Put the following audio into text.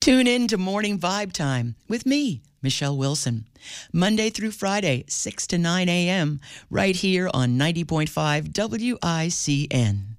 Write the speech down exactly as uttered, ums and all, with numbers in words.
Tune in to Morning Vibe Time with me, Michelle Wilson, Monday through Friday, six to nine a.m., right here on ninety point five W I C N.